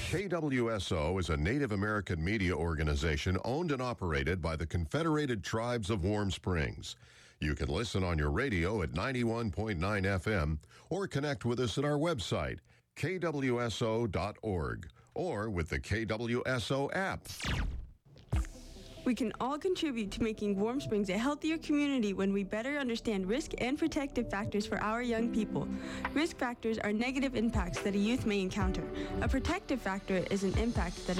KWSO is a Native American media organization owned and operated by the Confederated Tribes of Warm Springs. You can listen on your radio at 91.9 FM or connect with us at our website, kwso.org, or with the KWSO app. We can all contribute to making Warm Springs a healthier community when we better understand risk and protective factors for our young people. Risk factors are negative impacts that a youth may encounter. A protective factor is an impact that